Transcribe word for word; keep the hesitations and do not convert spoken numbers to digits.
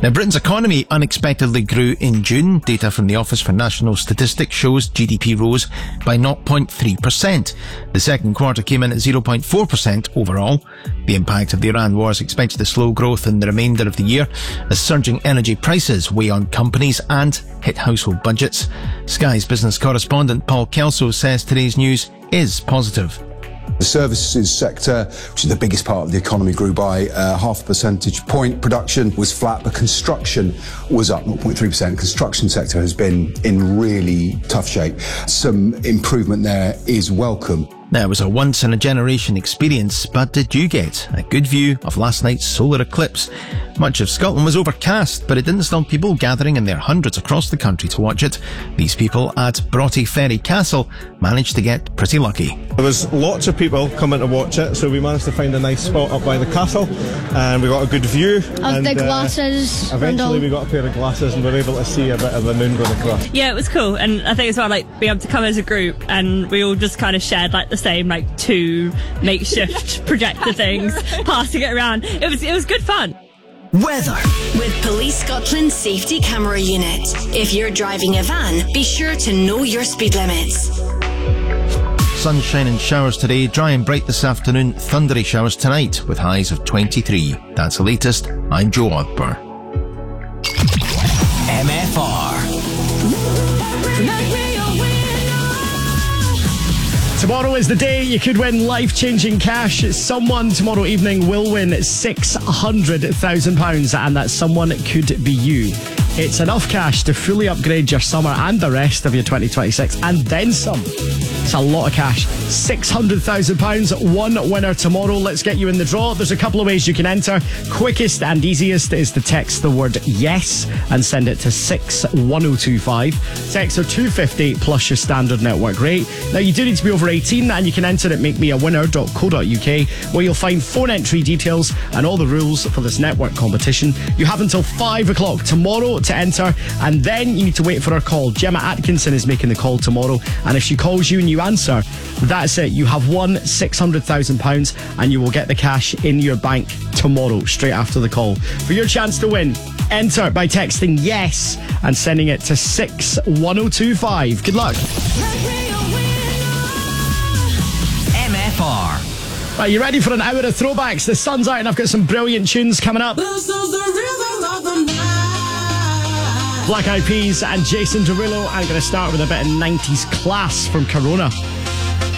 Now, Britain's economy unexpectedly grew in June. Data from the Office for National Statistics shows G D P rose by zero point three percent. The second quarter came in at zero point four percent overall. The impact of the Iran war is expected to slow growth in the remainder of the year as surging energy prices weigh on companies and hit household budgets. Sky's business correspondent Paul Kelso says today's news is positive. The services sector, which is the biggest part of the economy, grew by uh, half a percentage point. Production was flat, but construction was up zero point three percent. Construction sector has been in really tough shape. Some improvement there is welcome. That was a once-in-a-generation experience, but did you get a good view of last night's solar eclipse? Much of Scotland was overcast, but it didn't stop people gathering in their hundreds across the country to watch it. These people at Broughty Ferry Castle managed to get pretty lucky. There was lots of people coming to watch it, so we managed to find a nice spot up by the castle, and we got a good view. Of and, the glasses. Uh, eventually we got a pair of glasses and we were able to see a bit of the moon going across. Yeah, it was cool, and I think as well, like, being able to come as a group, and we all just kind of shared like the same like two makeshift projector things, passing it around. It was it was good fun. Weather with Police Scotland Safety Camera Unit. If you're driving a van, be sure to know your speed limits. Sunshine and showers today, dry and bright this afternoon, thundery showers tonight with highs of twenty-three. That's the latest. I'm Joe Ogber. M F R. Tomorrow is the day you could win life-changing cash. Someone tomorrow evening will win six hundred thousand pounds, and that someone could be you. It's enough cash to fully upgrade your summer and the rest of your twenty twenty-six, and then some. It's a lot of cash. six hundred thousand pounds, one winner tomorrow. Let's get you in the draw. There's a couple of ways you can enter. Quickest and easiest is to text the word yes and send it to six one oh two five. Texts are two fifty plus your standard network rate. Now, you do need to be over eighteen, and you can enter at make me a winner dot co dot uk, where you'll find phone entry details and all the rules for this network competition. You have until five o'clock tomorrow to enter, and then you need to wait for our call. Gemma Atkinson is making the call tomorrow, and if she calls you and you answer, that's it. You have won six hundred thousand pounds, and you will get the cash in your bank tomorrow, straight after the call. For your chance to win, enter by texting yes and sending it to six one oh two five. Good luck. M F R. Right, you ready for an hour of throwbacks? The sun's out and I've got some brilliant tunes coming up. This is the rhythm of the night. Black Eyed Peas and Jason Derulo. I'm going to start with a bit of nineties class from Corona.